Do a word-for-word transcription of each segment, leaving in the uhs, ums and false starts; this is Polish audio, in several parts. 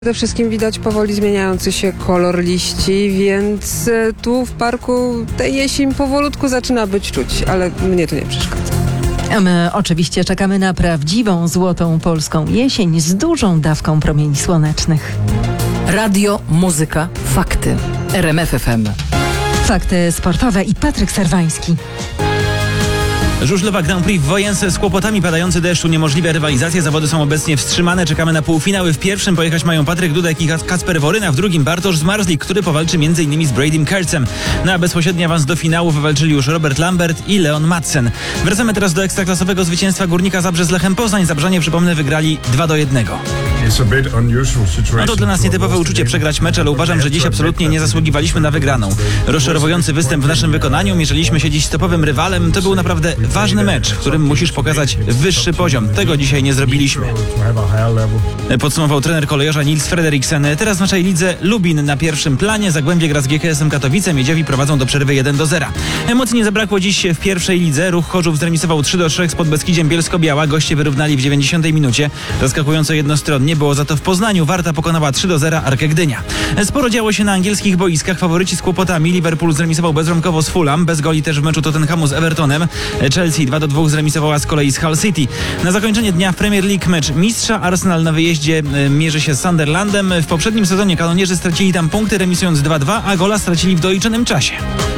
Przede wszystkim widać powoli zmieniający się kolor liści, więc tu w parku tę jesień powolutku zaczyna być czuć, ale mnie to nie przeszkadza. A my oczywiście czekamy na prawdziwą złotą polską jesień z dużą dawką promieni słonecznych. Radio, muzyka, fakty. R M F F M. Fakty sportowe i Patryk Serwański. Żużlowa Grand Prix w Wojence z kłopotami, padający deszcz, niemożliwe rywalizacje, zawody są obecnie wstrzymane, czekamy na półfinały. W pierwszym pojechać mają Patryk Dudek i Kacper Woryna, w drugim Bartosz Zmarzlik, który powalczy między innymi z Bradym Kertzem. Na bezpośredni awans do finału wywalczyli już Robert Lambert i Leon Madsen. Wracamy teraz do ekstraklasowego zwycięstwa Górnika Zabrze z Lechem Poznań. Zabrzanie, przypomnę, wygrali dwa do jednego. No to dla nas nietypowe uczucie przegrać mecz, ale uważam, że dziś absolutnie nie zasługiwaliśmy na wygraną. Rozczarowujący występ w naszym wykonaniu, mierzyliśmy się dziś z topowym rywalem, to był naprawdę ważny mecz, w którym musisz pokazać wyższy poziom. Tego dzisiaj nie zrobiliśmy. Podsumował trener kolejorza Nils Frederiksen. Teraz w naszej lidze Lubin na pierwszym planie, Zagłębie gra z G K S-em Katowice, Miedziowi prowadzą do przerwy jeden do zera. Emocji nie zabrakło dziś w pierwszej lidze. Ruch Chorzów zremisował trzy do trzech z Podbeskidziem Bielsko-Biała. Goście wyrównali w dziewięćdziesiątej minucie. Zaskakująco jednostronnie było za to w Poznaniu. Warta pokonała trzy do zera Arkę Gdynia. Sporo działo się na angielskich boiskach. Faworyci z kłopotami. Liverpool zremisował bezbramkowo z Fulham. Bez goli też w meczu Tottenhamu z Evertonem. Chelsea dwa do dwóch zremisowała z kolei z Hull City. Na zakończenie dnia w Premier League mecz mistrza. Arsenal na wyjeździe mierzy się z Sunderlandem. W poprzednim sezonie kanonierzy stracili tam punkty, remisując dwa dwa, a gola stracili w doliczonym czasie.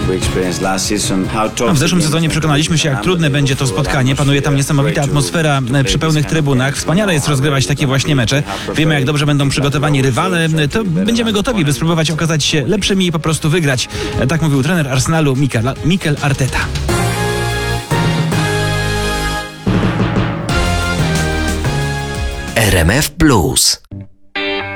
W zeszłym sezonie przekonaliśmy się, jak trudne będzie to spotkanie. Panuje tam niesamowita atmosfera przy pełnych trybunach. Wspaniale jest rozgrywać takie właśnie mecze. Wiemy, jak dobrze będą przygotowani rywale. To będziemy gotowi, by spróbować okazać się lepszymi i po prostu wygrać. Tak mówił trener Arsenalu Mikel, Mikel Arteta. R M F Plus.